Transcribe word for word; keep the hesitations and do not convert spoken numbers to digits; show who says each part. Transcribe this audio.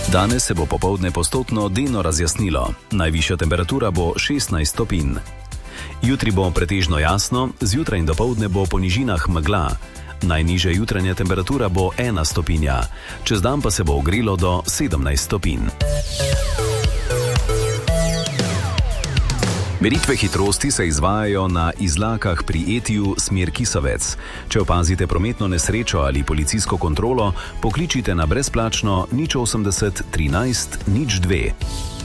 Speaker 1: Danes se bo popoldne postopno delno razjasnilo. Najvišja temperatura bo šestnajst stopinj. Jutri bo pretežno jasno, zjutraj in dopoldne bo po nižinah megla. Najnižja jutranja temperatura bo ena stopinja, čez dan pa se bo ogrelo do sedemnajst stopinj. Meritve hitrosti se izvajajo na izlakah pri Etiju smer Kisovec. Če opazite prometno nesrečo ali policijsko kontrolo, pokličite na brezplačno nič osemdeset trinajst nič dve.